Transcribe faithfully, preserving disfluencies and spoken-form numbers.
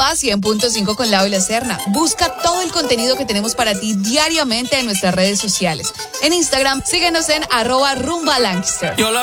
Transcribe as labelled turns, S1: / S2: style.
S1: Rumba cien punto cinco con Lau y la Serna. Busca todo el contenido que tenemos para ti diariamente en nuestras redes sociales. En Instagram, síguenos en arroba Rumba Lancaster.